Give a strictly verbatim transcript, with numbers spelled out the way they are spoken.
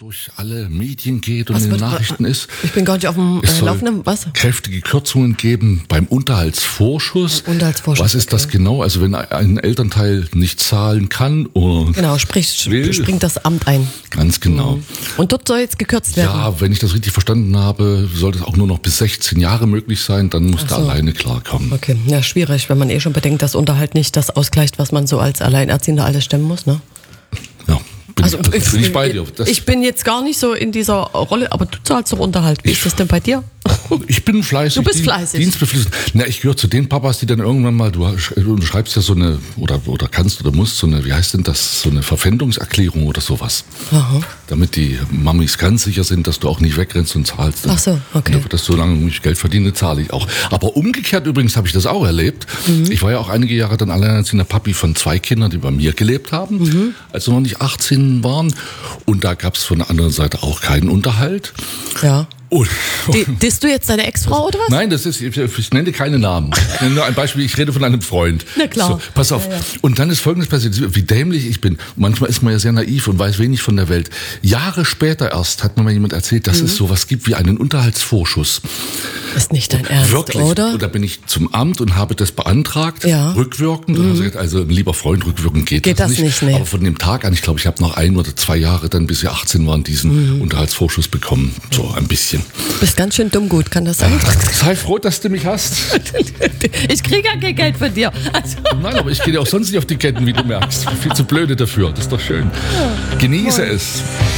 durch alle Medien geht und Was in den wird- Nachrichten ist. Ich bin gar nicht auf dem Es äh, soll Laufenden. Was? kräftige Kürzungen geben beim Unterhaltsvorschuss. Beim Unterhaltsvorschuss, Was ist das okay. genau? Also wenn ein Elternteil nicht zahlen kann oder Genau, sprich, will. springt das Amt ein. Ganz genau. Und dort soll jetzt gekürzt werden. Ja, wenn ich das richtig verstanden habe, sollte es auch nur noch bis sechzehn Jahre möglich sein, dann muss Ach der so. alleine klarkommen. Okay, ja, schwierig, wenn man eh schon bedenkt, dass Unterhalt nicht das ausgleicht, was man so als Alleinerziehender alles stemmen muss, ne? Ja, bin, Also, ich, bin ich bei dir. Das, ich bin jetzt gar nicht so in dieser Rolle, aber du zahlst doch Unterhalt. Wie ist das denn bei dir? Ich bin fleißig. Du bist dien- fleißig. Dienstbeflistet. Na, ich gehöre zu den Papas, die dann irgendwann mal, du, sch- du schreibst ja so eine, oder, oder kannst oder musst so eine, wie heißt denn das, so eine Verpfändungserklärung oder sowas. Aha. Damit die Mamis ganz sicher sind, dass du auch nicht wegrennst und zahlst. Ach so, okay. Und dass solange ich Geld verdiene, zahle ich auch. Aber umgekehrt übrigens habe ich das auch erlebt. Mhm. Ich war ja auch einige Jahre dann alleinerziehender Papi von zwei Kindern, die bei mir gelebt haben, Mhm. als wir noch nicht achtzehn waren. Und da gab es von der anderen Seite auch keinen Unterhalt. Ja. Und, D- Disst du jetzt deine Ex-Frau oder was? Nein, das ist, ich, ich nenne keine Namen. Ich nenne nur ein Beispiel, ich rede von einem Freund. Na klar. So, pass auf. Ja, ja. Und dann ist Folgendes passiert, wie dämlich ich bin. Manchmal ist man ja sehr naiv und weiß wenig von der Welt. Jahre später erst hat mir mal jemand erzählt, dass Mhm. es sowas gibt wie einen Unterhaltsvorschuss. Ist nicht dein Ernst, Wirklich. oder? Und da bin ich zum Amt und habe das beantragt, Ja. rückwirkend. Und habe gesagt, also ein lieber Freund, rückwirkend geht, Geht das nicht, nee. Aber von dem Tag an, ich glaube, ich habe noch ein oder zwei Jahre dann, bis wir achtzehn waren, diesen Mhm. Unterhaltsvorschuss bekommen. So ein bisschen. Du bist ganz schön dumm gut, kann das sein? Sei froh, dass du mich hast. Ich kriege ja kein Geld von dir. Also, Nein, aber ich gehe dir auch sonst nicht auf die Ketten, wie du merkst. Viel zu blöde dafür. Das ist doch schön. Genieße es.